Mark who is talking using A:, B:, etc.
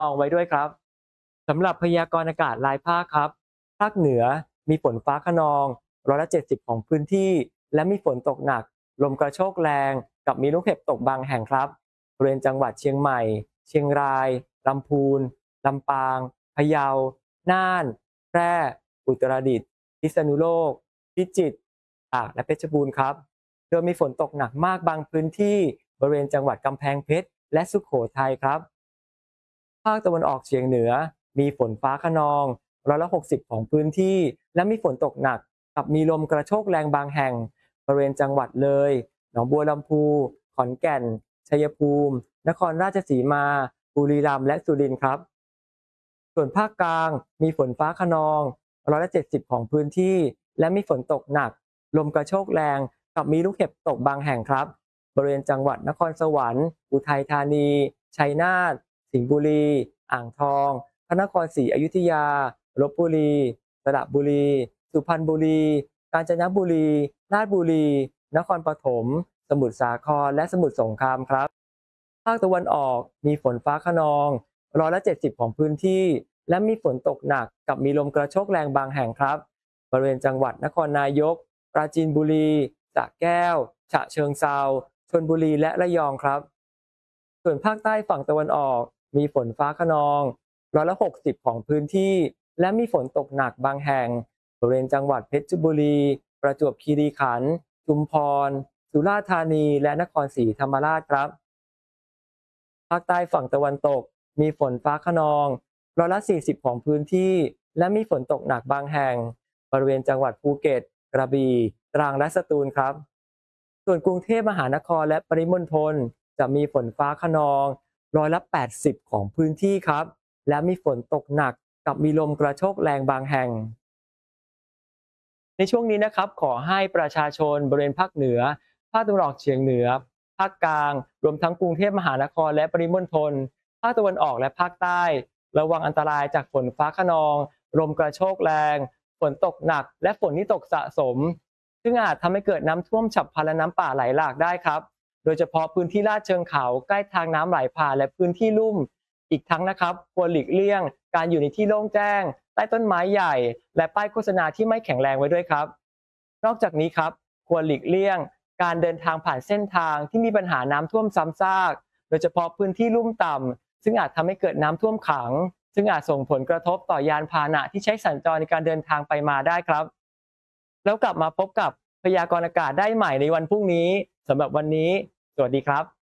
A: มองไว้ด้วยครับสำหรับพยากรณ์อากาศรายภาคครับภาคเหนือมีฝนฟ้าคะนอง70%ของพื้นที่และมีฝนตกหนักลมกระโชกแรงกับมีลูกเห็บตกบางแห่งครับบริเวณจังหวัดเชียงใหม่เชียงรายลำพูนลำปางพะเยาน่านแพร่อุตรดิตถ์พิษณุโลกพิจิตรตากและเพชรบูรณ์ครับโดยมีฝนตกหนักมากบางพื้นที่บริเวณจังหวัดกำแพงเพชรและสุโขทัยครับ ภาคตะวันออกเฉียงเหนือมีฝนฟ้าคะนอง60%ของพื้นที่และมีฝนตกหนักกับมีลมกระโชกแรงบางแห่งบริเวณจังหวัดเลยหนองบัวลำพูขอนแก่นชัยภูมินครราชสีมาบุรีรัมย์และสุรินทร์ครับส่วนภาคกลางมีฝนฟ้าคะนอง70%ของพื้นที่และมีฝนตกหนักลมกระโชกแรงกับมีลูกเห็บตกบางแห่งครับบริเวณจังหวัดนครสวรรค์อุทัยธานีชัยนาท สิงห์บุรีอ่างทองพระนครศรีอยุธยาลพบุรีสระบุรีสุพรรณบุรีกาญจนบุรีราชบุรีนครปฐมสมุทรสาครและสมุทรสงครามครับภาคตะวันออกมีฝนฟ้าคะนอง70%ของพื้นที่และมีฝนตกหนักกับมีลมกระโชกแรงบางแห่งครับบริเวณจังหวัดนครนายกปราจีนบุรีสระแก้วฉะเชิงเทราชลบุรีและระยองครับส่วนภาคใต้ฝั่งตะวันออก มีฝนฟ้าคะนอง60%ของพื้นที่และมีฝนตกหนักบางแห่งบริเวณจังหวัดเพชรบุรีประจวบคีรีขันธ์ชุมพรสุราษฎร์ธานีและนครศรีธรรมราชครับภาคใต้ฝั่งตะวันตกมีฝนฟ้าคะนอง40%ของพื้นที่และมีฝนตกหนักบางแห่งบริเวณจังหวัดภูเก็ตกระบี่ตรังและสตูลครับส่วนกรุงเทพมหานครและปริมณฑลจะมีฝนฟ้าคะนอง 80%ของพื้นที่ครับและมีฝนตกหนักกับมีลมกระโชกแรงบางแห่งในช่วงนี้นะครับขอให้ประชาชนบริเวณภาคเหนือภาคตะวันออกเฉียงเหนือภาคกลางรวมทั้งกรุงเทพมหานครและปริมณฑลภาคตะวันออกและภาคใต้ระวังอันตรายจากฝนฟ้าคะนองลมกระโชกแรงฝนตกหนักและฝนที่ตกสะสมซึ่งอาจทำให้เกิดน้ำท่วมฉับพลันและน้ำป่าไหลหลากได้ครับโดยเฉพาะพื้นที่ลาดเชิงเขาใกล้ทางน้ำไหลผ่านและพื้นที่ลุ่มอีกทั้งนะครับควรหลีกเลี่ยงการอยู่ในที่โล่งแจ้งใต้ต้นไม้ใหญ่และป้ายโฆษณาที่ไม่แข็งแรงไว้ด้วยครับ นอกจากนี้ครับควรหลีกเลี่ยงการเดินทางผ่านเส้นทางที่มีปัญหาน้ำท่วมซ้ำซากโดยเฉพาะพื้นที่ลุ่มต่ำซึ่งอาจทำให้เกิดน้ำท่วมขังซึ่งอาจส่งผลกระทบต่อยานพาหนะที่ใช้สัญจรในการเดินทางไปมาได้ครับแล้วกลับมาพบกับพยากรณ์อากาศได้ใหม่ในวันพรุ่งนี้สำหรับวันนี้สวัสดีครับ